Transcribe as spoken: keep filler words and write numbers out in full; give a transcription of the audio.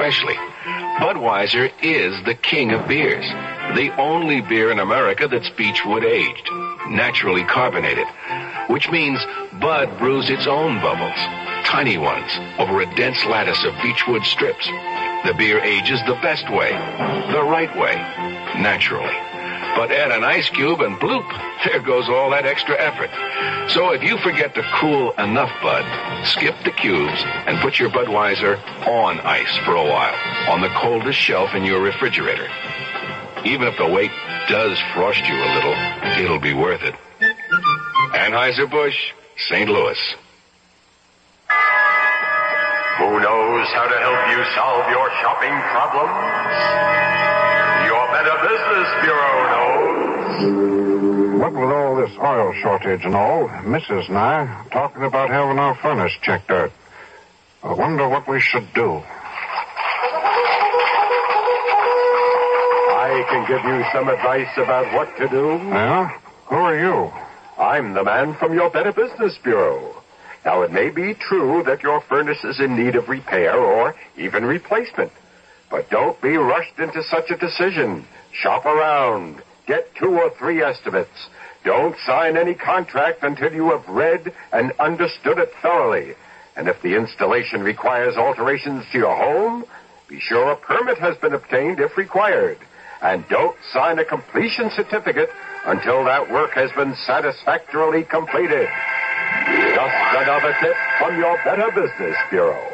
especially. Budweiser is the king of beers. The only beer in America that's Beechwood aged, naturally carbonated, which means Bud brews its own bubbles, tiny ones, over a dense lattice of Beechwood strips. The beer ages the best way, the right way, naturally. But add an ice cube and bloop, there goes all that extra effort. So if you forget to cool enough Bud, skip the cubes and put your Budweiser on ice for a while on the coldest shelf in your refrigerator. Even if the wait does frost you a little, it'll be worth it. Anheuser-Busch, Saint Louis. Who knows how to help you solve your shopping problems? Your Better Business Bureau knows. What with all this oil shortage and all, Missus and I talking about having our furnace checked out. I wonder what we should do. I can give you some advice about what to do. Yeah? Who are you? I'm the man from your Better Business Bureau. Now, it may be true that your furnace is in need of repair or even replacement. But don't be rushed into such a decision. Shop around. Get two or three estimates. Don't sign any contract until you have read and understood it thoroughly. And if the installation requires alterations to your home, be sure a permit has been obtained if required. And don't sign a completion certificate until that work has been satisfactorily completed. Just another tip from your Better Business Bureau.